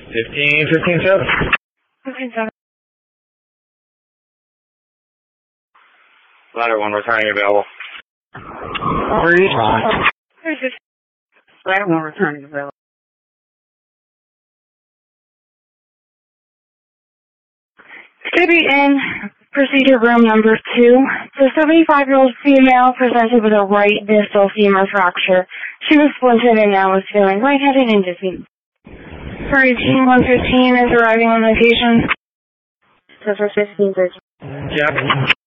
15 7. 15-7. Ladder 1 returning available. Where are you from? Ladder 1 returning available. It's going to be in procedure room number 2. The 75-year-old female presented with a right distal femur fracture. She was splinted and now is feeling lightheaded and dizzy. Sorry, team 115 is arriving on location. So for 15 Yep.